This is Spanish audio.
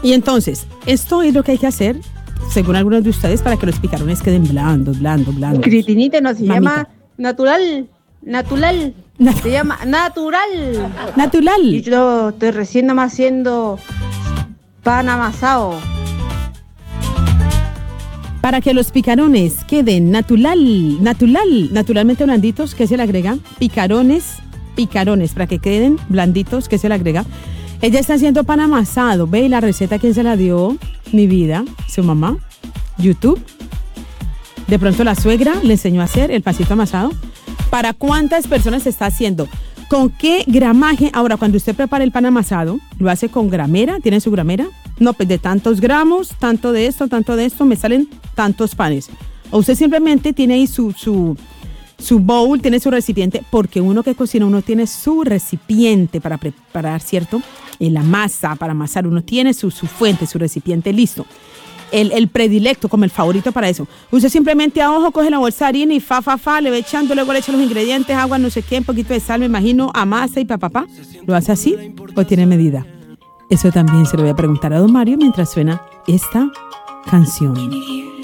Y entonces, esto es lo que hay que hacer, según algunos de ustedes, para que los picarones queden blandos. Critinite no se Mamita. llama natural. Se llama natural. Y yo estoy recién nomás haciendo pan amasado. Para que los picarones queden naturalmente blanditos, ¿qué se le agrega? Picarones, para que queden blanditos, ¿qué se le agrega? Ella está haciendo pan amasado. ¿Ve la receta quién se la dio? Mi vida, su mamá, YouTube. De pronto la suegra le enseñó a hacer el pancito amasado. ¿Para cuántas personas se está haciendo? ¿Con qué gramaje? Ahora, cuando usted prepara el pan amasado, ¿lo hace con gramera? ¿Tiene su gramera? No, pues de tantos gramos, tanto de esto, me salen tantos panes. O usted simplemente tiene ahí su bowl, tiene su recipiente, porque uno que cocina, uno tiene su recipiente para preparar, ¿cierto? La masa, para amasar, uno tiene su fuente, su recipiente listo. El predilecto, como el favorito para eso. Usted simplemente a ojo coge la bolsa de harina y le va echando, luego le echa los ingredientes, agua, no sé qué, un poquito de sal, me imagino, amasa y papá. ¿Lo hace así o tiene medida? Eso también se lo voy a preguntar a don Mario mientras suena esta canción.